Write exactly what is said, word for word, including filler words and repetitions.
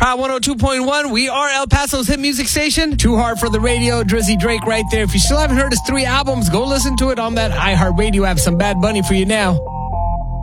Hot one oh two point one. We are El Paso's hit music station. Too Hard for the Radio. Drizzy Drake right there. If you still haven't heard his three albums, go listen to it on that iHeartRadio app. Some Bad Bunny for you now.